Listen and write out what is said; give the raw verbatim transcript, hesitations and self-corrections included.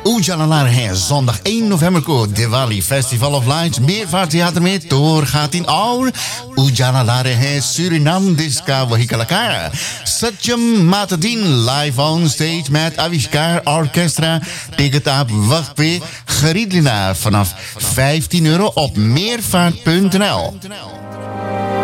Ujala है zondag één november को Diwali festival of lights Merwara थिएटर में तोर खातिन और उजाला ला रहे हैं सूरीनाम देश का वही कलाकार सत्यम मातदीन live on stage met Aviskar Orchestra. Ticket op wacht पे खरीद लेना vanaf vijftien euro op meervaart punt n l.